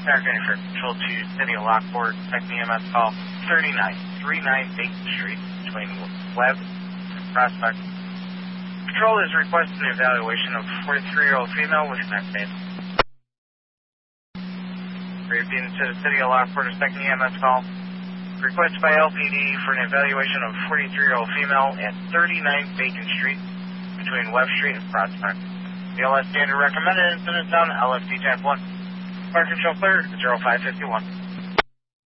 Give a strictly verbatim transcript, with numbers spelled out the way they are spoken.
American Air Control to City of Lockport, expecting E M S call thirty-nine thirty-nine Bacon Street between Webb and Prospect. Control is requesting an evaluation of forty-three-year-old female with neck pain. Repeating to the City of Lockport, expecting E M S call. Requested by L P D for an evaluation of forty-three-year-old female at thirty-nine Bacon Street between Webb Street and Prospect. The L S standard recommended incident on L S D type one. Fire control clear, zero five fifty-one.